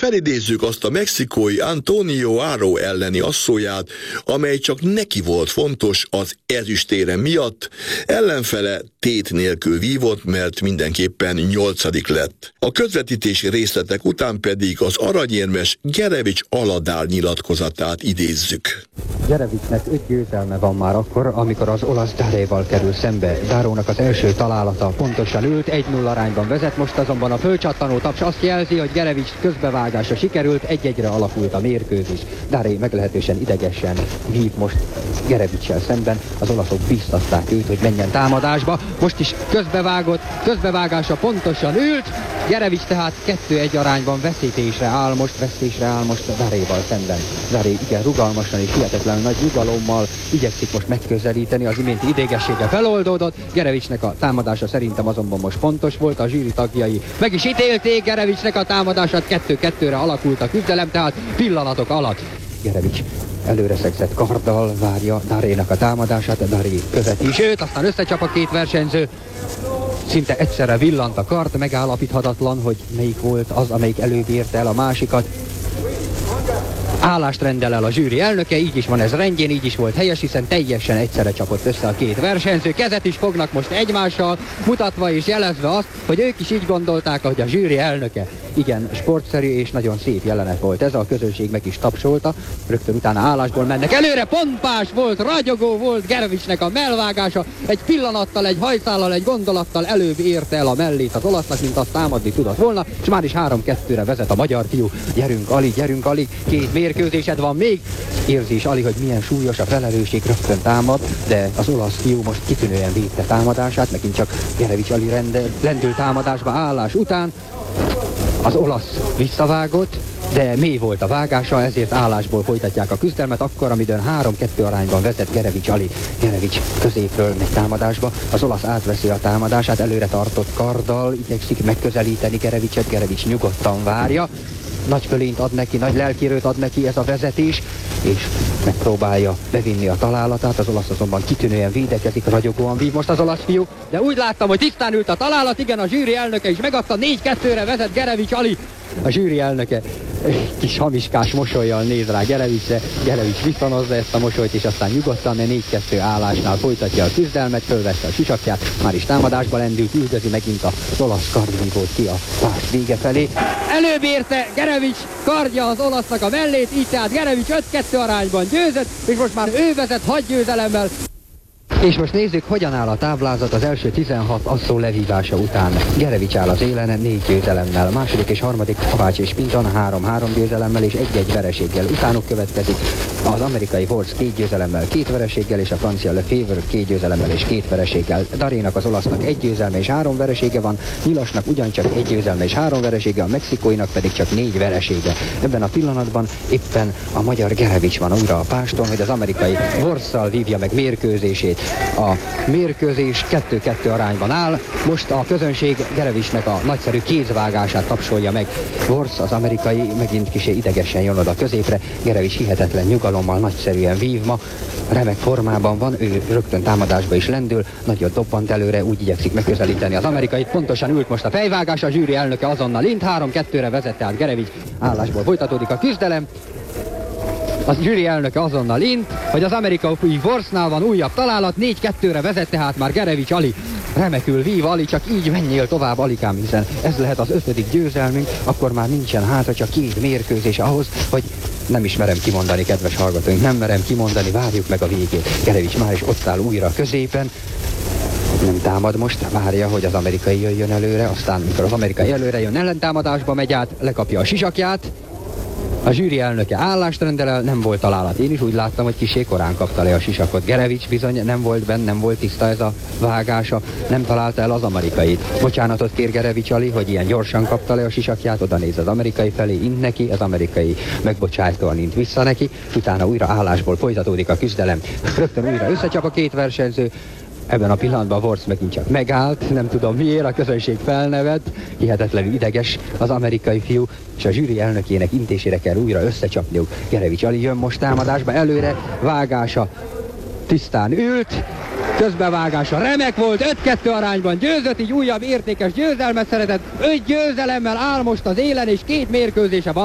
felidézzük azt a mexikói Antonio Aro elleni asszóját, amely csak neki volt fontos az ezüstérem miatt, ellenfele tét nélkül vívott, mert mindenképpen 8. lett. A közvetítési részletek után pedig az aranyérmes Gerevics Aladár nyilatkozatát idézzük. Gerevicsnek 5 győzelme van már akkor, amikor az olasz Daréval kerül szembe. Darónak az első találata pontosan ült, 1-0 arányban vezet, most azonban a fölcsattanó taps azt jelzi, hogy Gerevics közbevágása sikerült, 1-1-re alakult a mérkőzés. Daré meglehetősen idegesen vív most Gerevicsel szemben, az olaszok bíztatták őt, hogy menjen támadásba, most is közbevágása pontosan ült, Gerevics tehát 2-1 arányban veszítésre áll most Daréval szemben. Daré igen rugalmasan és hihetetlen nagy nyugalommal igyekszik most megközelíteni, az iménti idegessége feloldódott, Gerevicsnek a támadása szerintem azonban most fontos volt, a zsűri tagjai meg is ítélték Gerevicsnek a támadását, 2-2-re alakult a küzdelem, tehát pillanatok alatt Gerevics előre szegzett karddal várja Darénak a támadását, Daré követi őt, aztán összecsap a két versenyző, szinte egyszerre villant a kard, megállapíthatatlan, hogy melyik volt az, amelyik előbb érte el a másikat. Állást rendel el a zsűri elnöke, így is van ez rendjén, így is volt helyes, hiszen teljesen egyszerre csapott össze a két versenyző. Kezet is fognak most egymással, mutatva és jelezve azt, hogy ők is így gondolták, ahogy a zsűri elnöke. Igen, sportszerű és nagyon szép jelenet volt ez, a közönség meg is tapsolta, rögtön utána állásból mennek előre, pompás volt, ragyogó volt Gerevicsnek a mellvágása, egy pillanattal, egy hajszállal, egy gondolattal előbb érte el a mellét az olasznak, mint azt támadni tudott volna, és már is 3-2-re vezet a magyar fiú. Gyerünk Ali, két mérkőzésed van még, érzi is Ali, hogy milyen súlyos a felelősség, rögtön támad, de az olasz fiú most kitűnően védte támadását, megint csak Gerevics Ali lendül támadásba állás után. Az olasz visszavágott, de mély volt a vágása, ezért állásból folytatják a küzdelmet, akkor, amidőn 3-2 arányban vezet Gerevics Ali. Gerevics középről megy támadásba, az olasz átveszi a támadását, előre tartott karddal igyekszik megközelíteni Gerevicset, Gerevics nyugodtan várja. Nagy fölényt ad neki, nagy lelkierőt ad neki ez a vezetés, és megpróbálja bevinni a találatát, az olasz azonban kitűnően védekezik, ragyogóan vív most az olasz fiú, de úgy láttam, hogy tisztán ült a találat, igen, a zsűri elnöke is megadta, 4-2-re vezet Gerevics Ali. A zsűri elnöke kis hamiskás mosollyal néz rá Gerevicsre, Gerevics visszanozza ezt a mosolyt, és aztán nyugodtan 4-2 állásnál folytatja a küzdelmet, fölvette a sisakját, már is támadásba lendült, üldözi megint az olasz kardvívót ki a párt vége felé. Előbb érte Gerevics kardja az olasznak a mellét, így tehát Gerevics 5-2 arányban győzött, és most már ő vezet 6 győzelemmel. És most nézzük, hogyan áll a táblázat az első 16 asszó levívása után. Gerevics áll az élen 4 győzelemmel, második és harmadik Kovács és Pinton 3-3 győzelemmel és 1-1 vereséggel. Utánuk következik az amerikai Worts 2 győzelemmel, 2 vereséggel, és a francia Lefebvre 2 győzelemmel és 2 vereséggel. Darénak, az olasznak 1 győzelme és 3 veresége van, Nyilasnak ugyancsak 1 győzelme és 3 veresége, a mexikóinak pedig csak 4 veresége. Ebben a pillanatban éppen a magyar Gerevics van újra a páston, hogy az amerikai Wortsszal vívja meg mérkőzését. A mérkőzés 2-2 arányban áll, most a közönség Gerevicsnek a nagyszerű kézvágását tapsolja meg. Worts, az amerikai, megint kicsi idegesen jön oda középre, Gerevics hihetetlen nyugalommal nagyszerűen vív ma, remek formában van, ő rögtön támadásba is lendül, nagyot dobbant előre, úgy igyekszik megközelíteni az amerikait, pontosan ült most a fejvágás, a zsűri elnöke azonnal int, 3-2-re vezet, tehát Gerevics állásból folytatódik a küzdelem. A zsűri elnöke azonnal int, hogy az amerikai Wortsnál van újabb találat, 4-2-re vezet, tehát már Gerevics Ali remekül vív, Ali, csak így menjél tovább, Alikám, hiszen ez lehet az 5. győzelmünk, akkor már nincsen hátra, csak 2 mérkőzés ahhoz, hogy nem is merem kimondani, kedves hallgatóink, nem merem kimondani, várjuk meg a végét. Gerevics már is ott áll újra középen, nem támad most, várja, hogy az amerikai jöjjön előre, aztán mikor az amerikai előre jön, ellentámadásba megy át, lekapja a sisakját. A zsűri elnöke állást rendel el, nem volt találat. Én is úgy láttam, hogy kissé korán kapta le a sisakot. Gerevics bizony nem volt benne, nem volt tiszta ez a vágása, nem találta el az amerikait. Bocsánatot kér Gerevics Ali, hogy ilyen gyorsan kapta le a sisakját, oda néz az amerikai felé, int neki, az amerikai megbocsájtóan int vissza neki, utána újra állásból folytatódik a küzdelem. Rögtön újra összecsap a 2 versenyző. Ebben a pillanatban Worts megint csak megállt, nem tudom miért, a közönség felnevet, hihetetlenül ideges az amerikai fiú, és a zsűri elnökének intésére kell újra összecsapniuk. Gerevics Ali jön most támadásba, előre, vágása tisztán ült, közbevágása remek volt, 5-2 arányban győzött, így újabb értékes győzelmet szerezett, 5 győzelemmel áll most az élen, és 2 mérkőzése van.